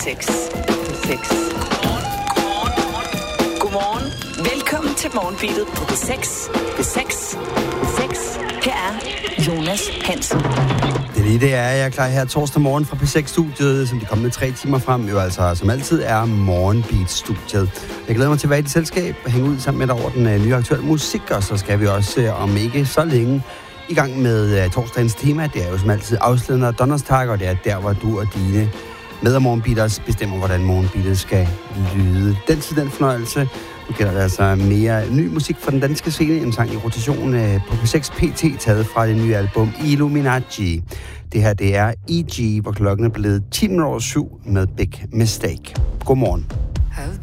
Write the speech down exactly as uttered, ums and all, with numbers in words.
seks. P seks. Godmorgen. Velkommen til Morgenbeatet på P seks. P seks. P seks. Her er Jonas Hansen. Det er lige det, er jeg er klar her torsdag morgen fra P seks-studiet, som de kommende tre timer frem, jo altså som altid er Morgenbeat-studiet. Jeg glæder mig til at være i dit selskab og hænge ud sammen med dig over den uh, nye aktuelle musik, og så skal vi også uh, om ikke så længe i gang med uh, torsdagens tema. Det er jo som altid afslørende og Donnerstag, og det er der, hvor du og dine med- og morgenbeaters bestemmer, hvordan morgenbeatet skal lyde. Den tid, den fornøjelse. Nu gælder det altså mere ny musik fra den danske scene, en sang i rotation uh, på P seks P T, taget fra det nye album Illuminati. Det her, det er E G, hvor klokken er blevet ti minutter over syv med Big Mistake. Godmorgen. Have